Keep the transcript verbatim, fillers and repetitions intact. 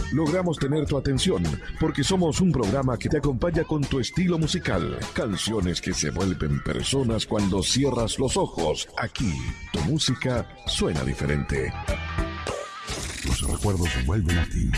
logramos tener tu atención porque somos un programa que te acompaña con tu estilo musical. Canciones que se vuelven personas cuando cierras los ojos. Aquí, tu música suena diferente. Los recuerdos vuelven a ti.